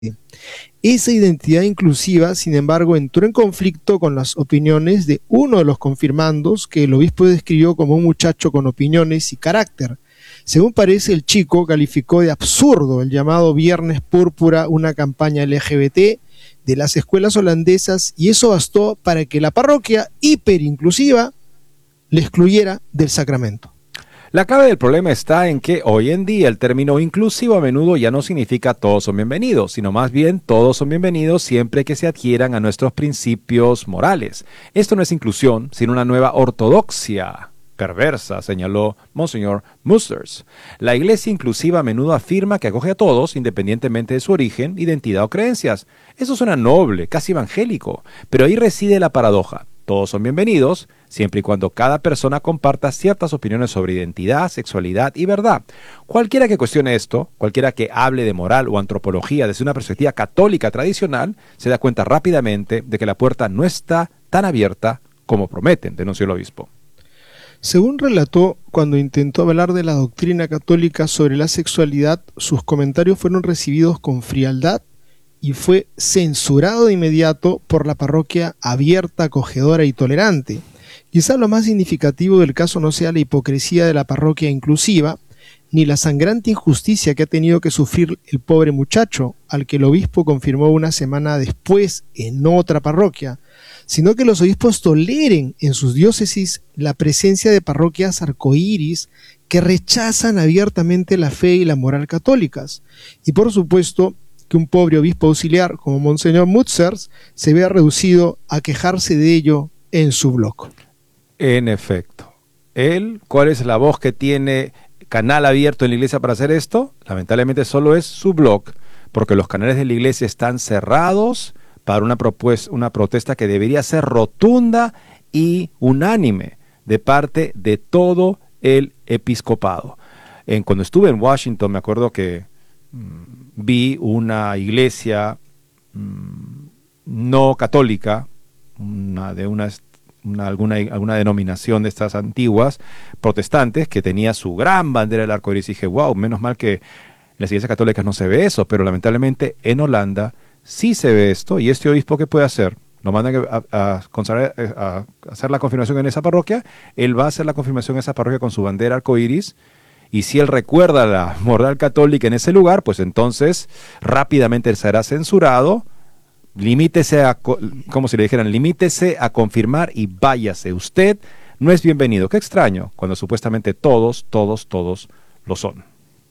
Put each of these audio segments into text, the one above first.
Esa identidad inclusiva, sin embargo, entró en conflicto con las opiniones de uno de los confirmandos, que el obispo describió como un muchacho con opiniones y carácter. Según parece, el chico calificó de absurdo el llamado Viernes Púrpura, una campaña LGBT de las escuelas holandesas, y eso bastó para que la parroquia hiperinclusiva le excluyera del sacramento. La clave del problema está en que hoy en día el término inclusivo a menudo ya no significa todos son bienvenidos, sino más bien todos son bienvenidos siempre que se adhieran a nuestros principios morales. Esto no es inclusión, sino una nueva ortodoxia perversa, señaló Monseñor Musters. La iglesia inclusiva a menudo afirma que acoge a todos, independientemente de su origen, identidad o creencias. Eso suena noble, casi evangélico, pero ahí reside la paradoja. Todos son bienvenidos, siempre y cuando cada persona comparta ciertas opiniones sobre identidad, sexualidad y verdad. Cualquiera que cuestione esto, cualquiera que hable de moral o antropología desde una perspectiva católica tradicional, se da cuenta rápidamente de que la puerta no está tan abierta como prometen, denunció el obispo. Según relató, cuando intentó hablar de la doctrina católica sobre la sexualidad, sus comentarios fueron recibidos con frialdad y fue censurado de inmediato por la parroquia abierta, acogedora y tolerante. Quizá lo más significativo del caso no sea la hipocresía de la parroquia inclusiva, ni la sangrante injusticia que ha tenido que sufrir el pobre muchacho, al que el obispo confirmó una semana después en otra parroquia, sino que los obispos toleren en sus diócesis la presencia de parroquias arcoíris que rechazan abiertamente la fe y la moral católicas. Y por supuesto, que un pobre obispo auxiliar como Monseñor Mutzers se vea reducido a quejarse de ello en su blog. En efecto. ¿Cuál es la voz que tiene canal abierto en la iglesia para hacer esto? Lamentablemente solo es su blog, porque los canales de la iglesia están cerrados para una protesta que debería ser rotunda y unánime de parte de todo el episcopado. Cuando estuve en Washington, me acuerdo que vi una iglesia no católica, alguna denominación de estas antiguas protestantes, que tenía su gran bandera del arco iris, y dije, wow, menos mal que en las iglesias católicas no se ve eso, pero lamentablemente en Holanda sí se ve esto. Y este obispo, ¿qué puede hacer? Lo mandan a hacer la confirmación en esa parroquia. Él va a hacer la confirmación en esa parroquia con su bandera arco iris. Y si él recuerda la moral católica en ese lugar, pues entonces rápidamente será censurado. Limítese como si le dijeran, limítese a confirmar y váyase. Usted no es bienvenido. Qué extraño, cuando supuestamente todos lo son.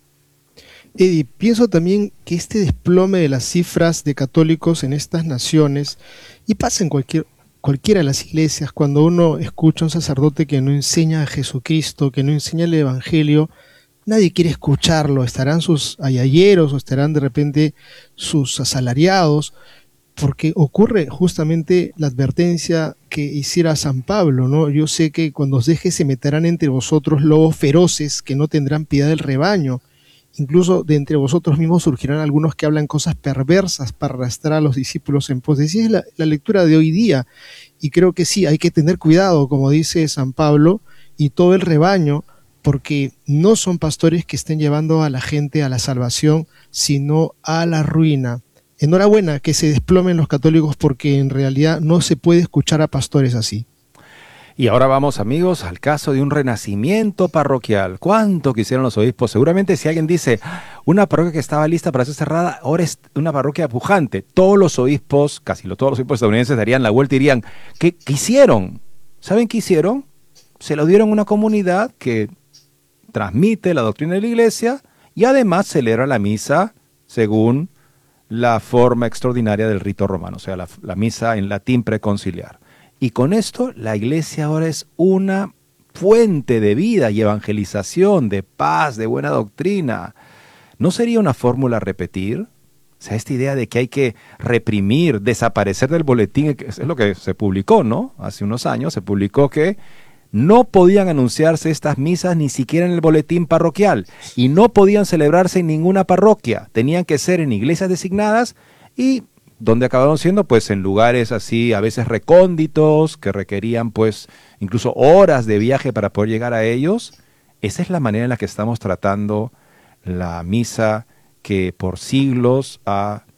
Eddie, pienso también que este desplome de las cifras de católicos en estas naciones, y pasa en cualquiera de las iglesias, cuando uno escucha a un sacerdote que no enseña a Jesucristo, que no enseña el Evangelio, nadie quiere escucharlo. Estarán sus ayayeros o estarán de repente sus asalariados, porque ocurre justamente la advertencia que hiciera San Pablo, ¿no? Yo sé que cuando os deje se meterán entre vosotros lobos feroces que no tendrán piedad del rebaño. Incluso de entre vosotros mismos surgirán algunos que hablan cosas perversas para arrastrar a los discípulos en pos de sí. Es la lectura de hoy día, y creo que sí, hay que tener cuidado, como dice San Pablo, y todo el rebaño, porque no son pastores que estén llevando a la gente a la salvación, sino a la ruina. Enhorabuena que se desplomen los católicos, porque en realidad no se puede escuchar a pastores así. Y ahora vamos, amigos, al caso de un renacimiento parroquial. ¿Cuánto quisieron los obispos? Seguramente si alguien dice, una parroquia que estaba lista para ser cerrada, ahora es una parroquia pujante. Todos los obispos, todos los obispos estadounidenses darían la vuelta y dirían, ¿qué hicieron? ¿Saben qué hicieron? Se lo dieron a una comunidad que transmite la doctrina de la iglesia y además celebra la misa según la forma extraordinaria del rito romano, o sea, la misa en latín preconciliar. Y con esto la iglesia ahora es una fuente de vida y evangelización, de paz, de buena doctrina. ¿No sería una fórmula a repetir? O sea, esta idea de que hay que reprimir, desaparecer del boletín, es lo que se publicó, ¿no? Hace unos años se publicó que no podían anunciarse estas misas ni siquiera en el boletín parroquial y no podían celebrarse en ninguna parroquia. Tenían que ser en iglesias designadas y donde acabaron siendo pues en lugares así a veces recónditos que requerían pues incluso horas de viaje para poder llegar a ellos. Esa es la manera en la que estamos tratando la misa que por siglos ha